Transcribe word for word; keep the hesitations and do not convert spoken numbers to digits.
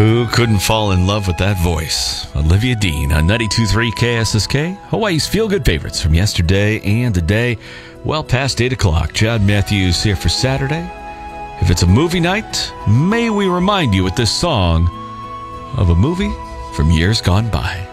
Who couldn't fall in love with that voice? Olivia Dean on ninety-two point three K S S K, Hawaii's feel-good favorites from yesterday and today. Well past eight o'clock, John Matthews here for Saturday. If it's a movie night, may we remind you with this song of a movie from years gone by.